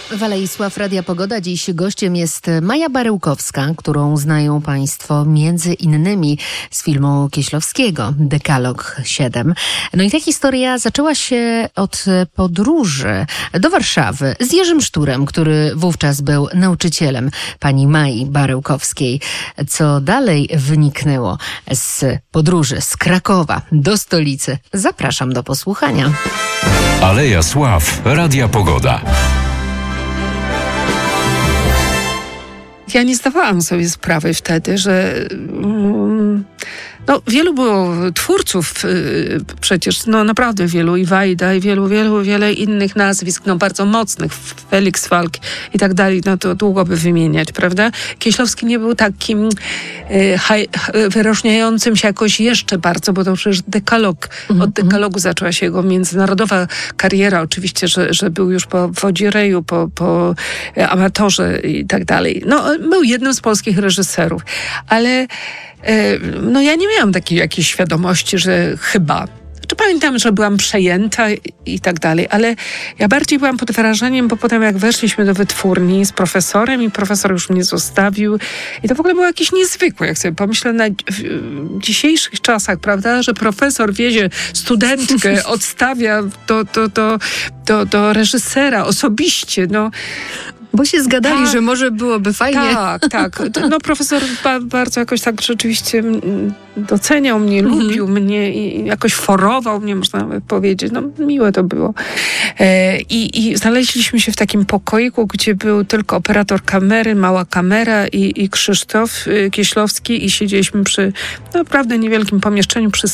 Waleisław, Radia Pogoda. Dziś gościem jest Maja Barełkowska, którą znają Państwo między innymi z filmu Kieślowskiego Dekalog 7. No i ta historia zaczęła się od podróży do Warszawy z Jerzym Szturem, który wówczas był nauczycielem pani Mai Barełkowskiej. Co dalej wyniknęło z podróży z Krakowa do stolicy? Zapraszam do posłuchania. Aleja Sław, Radia Pogoda. Ja nie zdawałam sobie sprawy wtedy, że wielu było twórców przecież, naprawdę wielu, i Wajda, i wiele innych nazwisk, bardzo mocnych, Felix Falk i tak dalej, to długo by wymieniać, prawda? Kieślowski nie był takim wyróżniającym się jakoś jeszcze bardzo, bo to przecież Dekalog, od Dekalogu zaczęła się jego międzynarodowa kariera, oczywiście, że był już po Wodzireju, po Amatorze i tak dalej. Był jednym z polskich reżyserów, ale ja nie miałam takiej jakiejś świadomości, że chyba. Pamiętam, że byłam przejęta i tak dalej, ale ja bardziej byłam pod wrażeniem, bo potem jak weszliśmy do wytwórni z profesorem i profesor już mnie zostawił i to w ogóle było jakieś niezwykłe, jak sobie pomyślę w dzisiejszych czasach, prawda, że profesor wiezie studentkę, odstawia do reżysera osobiście, Bo się zgadali, że może byłoby fajnie. Tak. Profesor bardzo jakoś tak rzeczywiście doceniał mnie, lubił mnie i jakoś forował mnie, można powiedzieć. Miłe to było. I znaleźliśmy się w takim pokoiku, gdzie był tylko operator kamery, mała kamera i Krzysztof Kieślowski i siedzieliśmy przy naprawdę niewielkim pomieszczeniu przy